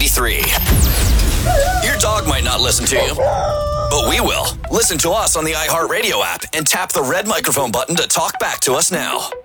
93. Your dog might not listen to you, but we will. Listen to us on the iHeartRadio app and tap the red microphone button to talk back to us now.